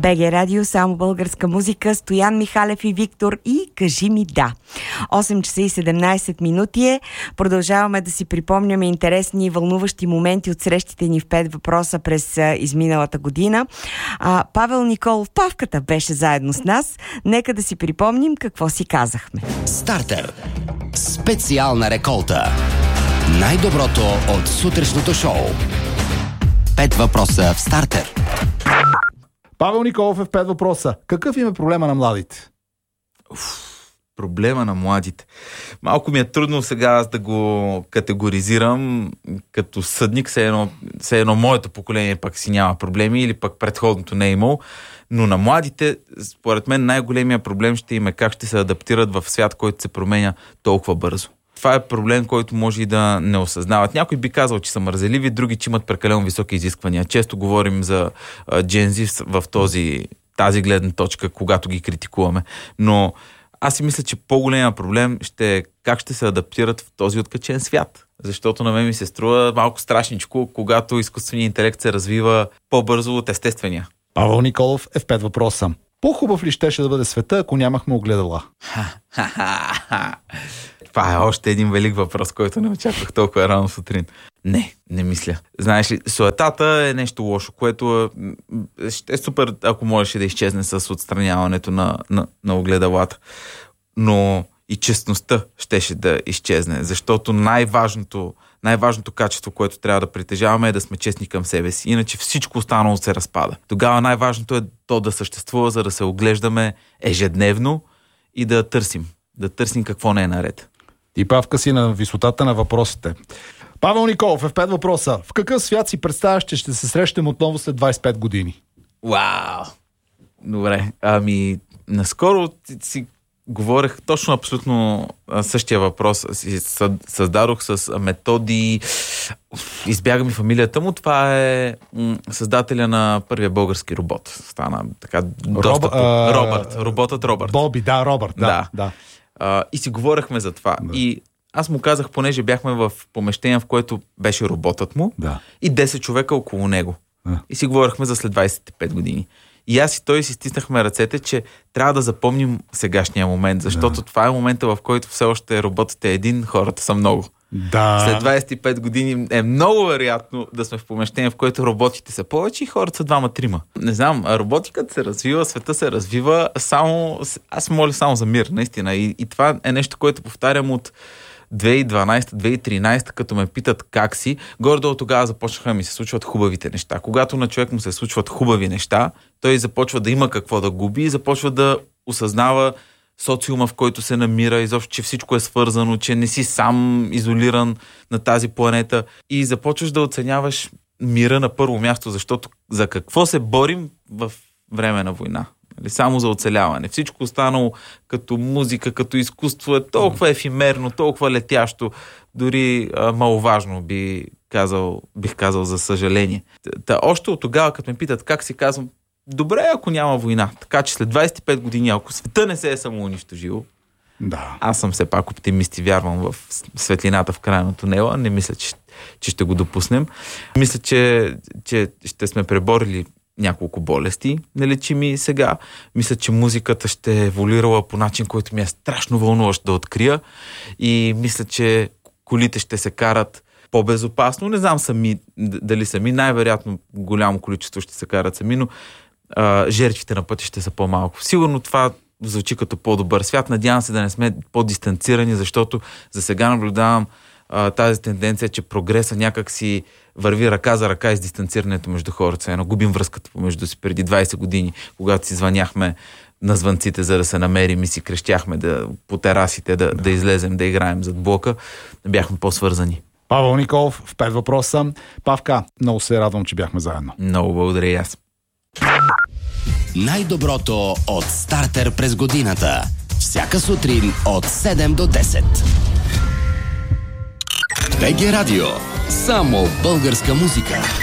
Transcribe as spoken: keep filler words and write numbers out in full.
БГ Радио, само българска музика, Стоян Михалев и Виктор и Кажи ми да. осем часа и седемнайсет минути е. Продължаваме да си припомняме интересни и вълнуващи моменти от срещите ни в пет въпроса през изминалата година. А, Павел Николов, Павката, беше заедно с нас. Нека да си припомним какво си казахме. Стартер. Специална реколта. Най-доброто от сутрешното шоу. Пет въпроса в Стартер. Павел Николов е в пет въпроса. Какъв им е проблема на младите? Уф, проблема на младите. Малко ми е трудно сега аз да го категоризирам като съдник. Все едно, все едно моето поколение пък си няма проблеми или пък предходното не е имало. Но на младите, според мен, най-големия проблем ще им е как ще се адаптират в свят, който се променя толкова бързо. Това е проблем, който може и да не осъзнават. Някой би казал, че са мързеливи, други, че имат прекалено високи изисквания. Често говорим за Gen Z в този, тази гледна точка, когато ги критикуваме. Но аз си мисля, че по-големия проблем ще е как ще се адаптират в този откачен свят. Защото на мен ми се струва малко страшничко, когато изкуственият интелект се развива по-бързо от естествения. Павел Николов е в пет въпроса. По-хубав ли щеше да бъде света, ако нямахме огледала? Това е още един велик въпрос, който не очаквах толкова рано сутрин. Не, не мисля. Знаеш ли, суетата е нещо лошо, което е, ще е супер, ако можеше да изчезне с отстраняването на, на, на огледалата. Но и честността щеше да изчезне, защото най-важното, най-важното качество, което трябва да притежаваме, е да сме честни към себе си. Иначе всичко останало се разпада. Тогава най-важното е то да съществува, за да се оглеждаме ежедневно и да търсим. Да търсим какво не е наред. И Павка си на висотата на въпросите. Павел Николов е в пет въпроса. В какъв свят си представяш, че ще се срещнем отново след двайсет и пет години? Вау! Добре. Ами, наскоро си говорех точно абсолютно същия въпрос. Си създадох с Методи. Избяга ми фамилията му. Това е създателя на първия български робот. Стана така доста... Роб, а... Робърт. Роботът Робърт. Боби, да, Робърт. Да, да. да. А, и си говорехме за това. Да. И аз му казах, понеже бяхме в помещение, в което беше роботът му, да. И десет човека около него. Да. И си говорихме за след двайсет и пет години. И аз и той си стиснахме ръцете, че трябва да запомним сегашния момент, защото да. Това е момента, в който все още роботът е един, хората са много. Да. След двайсет и пет години е много вероятно да сме в помещение, в което роботите са повече и хората са двама-трима. Не знам, роботиката се развива, света се развива, само аз моля само за мир, наистина. И, и това е нещо, което повтарям от две хиляди и дванайсета - две хиляди и тринайсета, като ме питат как си, горе-долу тогава започнаха да ми се случват хубавите неща. Когато на човек му се случват хубави неща, той започва да има какво да губи и започва да осъзнава социума, в който се намира, изобщо, че всичко е свързано, че не си сам изолиран на тази планета и започваш да оценяваш мира на първо място, защото за какво се борим в време на война? Само за оцеляване. Всичко останало като музика, като изкуство е толкова ефимерно, толкова летящо, дори а, маловажно би казал, бих казал за съжаление. Та, още от тогава, като ме питат как си, казвам, добре, ако няма война. Така че след двайсет и пет години, ако света не се е самоунищожило, да. Аз съм все пак оптимист и вярвам в светлината в края на тунела. Не мисля, че, че ще го допуснем. Мисля, че, че ще сме преборили няколко болести, нелечими сега. Мисля, че музиката ще е еволюирала по начин, който ми е страшно вълнуващ да открия. И мисля, че колите ще се карат по-безопасно. Не знам сами, дали сами. Най-вероятно голямо количество ще се карат сами, но а, жертвите на пътя ще са по-малко. Сигурно това звучи като по-добър свят. Надявам се да не сме по-дистанцирани, защото за сега наблюдавам а, тази тенденция, че прогреса някак си върви ръка за ръка и с дистанцирането между хората. Едно губим връзката помежду си преди двайсет години, когато си звъняхме на звънците, за да се намерим и си крещяхме да, по терасите да, да. да излезем, да играем зад блока. Бяхме по-свързани. Павел Николов в пет въпроса. Павка, много се радвам, че бяхме заедно. Много благодаря и аз. Най-доброто от Стартер през годината. Всяка сутрин от седем до десет. БГ Радио. Само българска музика.